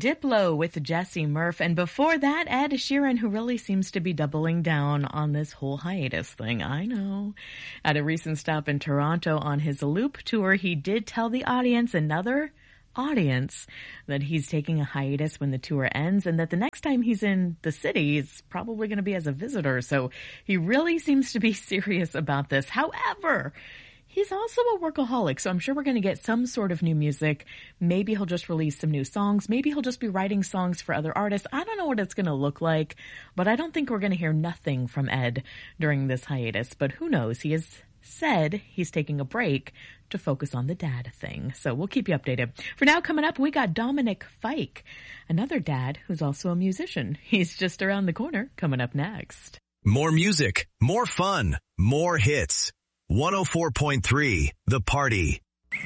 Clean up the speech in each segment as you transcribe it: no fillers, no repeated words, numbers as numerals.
Diplo with Jesse Murph. And before that, Ed Sheeran, who really seems to be doubling down on this whole hiatus thing. I know. At a recent stop in Toronto on his Loop tour, he did tell the audience, another audience, that he's taking a hiatus when the tour ends and that the next time he's in the city is probably going to be as a visitor. So he really seems to be serious about this. However, he's also a workaholic, so I'm sure we're going to get some sort of new music. Maybe he'll just release some new songs. Maybe he'll just be writing songs for other artists. I don't know what it's going to look like, but I don't think we're going to hear nothing from Ed during this hiatus. But who knows? He has said he's taking a break to focus on the dad thing. So we'll keep you updated. For now, coming up, we got Dominic Fike, another dad who's also a musician. He's just around the corner, coming up next. More music, more fun, more hits. 104.3, The Party.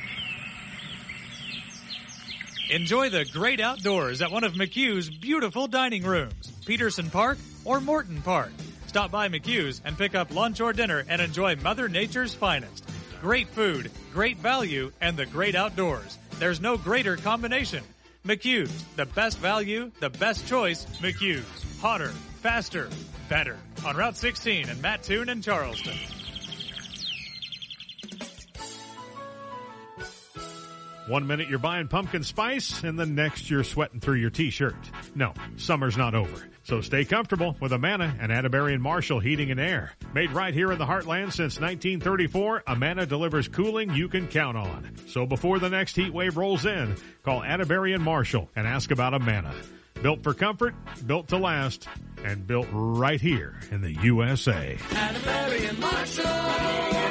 Enjoy the great outdoors at one of McHugh's beautiful dining rooms, Peterson Park or Morton Park. Stop by McHugh's and pick up lunch or dinner and enjoy Mother Nature's finest. Great food, great value, and the great outdoors. There's no greater combination. McHugh's, the best value, the best choice, McHugh's. Hotter, faster, better. On Route 16 in Mattoon and Charleston. One minute you're buying pumpkin spice, and the next you're sweating through your T-shirt. No, summer's not over. So stay comfortable with Amana and Atterbury and Marshall Heating and Air. Made right here in the Heartland since 1934, Amana delivers cooling you can count on. So before the next heat wave rolls in, call Atterbury and Marshall and ask about Amana. Built for comfort, built to last, and built right here in the USA. Atterbury and Marshall.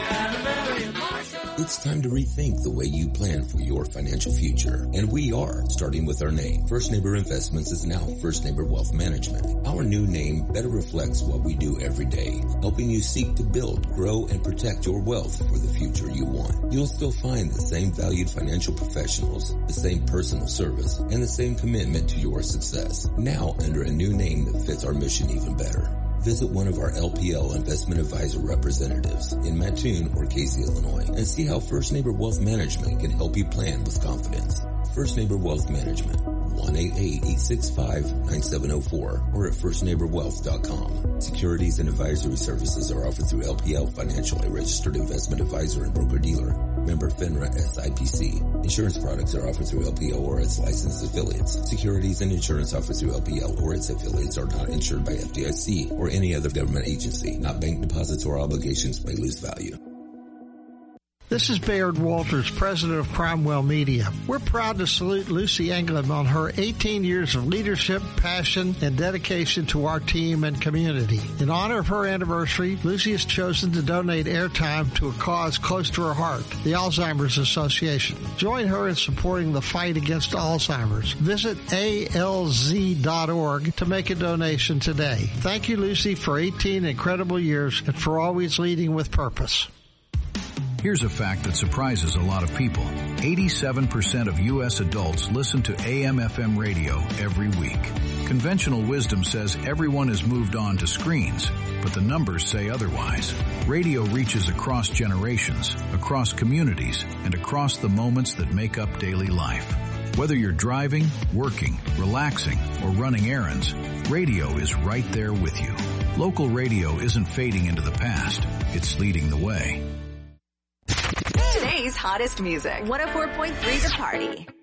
It's time to rethink the way you plan for your financial future. And we are, starting with our name. First Neighbor Investments is now First Neighbor Wealth Management. Our new name better reflects what we do every day, helping you seek to build, grow, and protect your wealth for the future you want. You'll still find the same valued financial professionals, the same personal service, and the same commitment to your success. Now under a new name that fits our mission even better. Visit one of our LPL Investment Advisor representatives in Mattoon or Casey, Illinois, and see how First Neighbor Wealth Management can help you plan with confidence. First Neighbor Wealth Management, 1-888-865-9704 or at firstneighborwealth.com. Securities and advisory services are offered through LPL Financial, a registered investment advisor and broker-dealer. Member FINRA SIPC. Insurance products are offered through LPL or its licensed affiliates. Securities and insurance offered through LPL or its affiliates are not insured by FDIC or any other government agency. Not bank deposits or obligations may lose value. This is Bayard Walters, president of Cromwell Media. We're proud to salute Lucy England on her 18 years of leadership, passion, and dedication to our team and community. In honor of her anniversary, Lucy has chosen to donate airtime to a cause close to her heart, the Alzheimer's Association. Join her in supporting the fight against Alzheimer's. Visit alz.org to make a donation today. Thank you, Lucy, for 18 incredible years and for always leading with purpose. Here's a fact that surprises a lot of people. 87% of U.S. adults listen to AM/FM radio every week. Conventional wisdom says everyone has moved on to screens, but the numbers say otherwise. Radio reaches across generations, across communities, and across the moments that make up daily life. Whether you're driving, working, relaxing, or running errands, radio is right there with you. Local radio isn't fading into the past. It's leading the way. Today's hottest music. 104.3 The Party.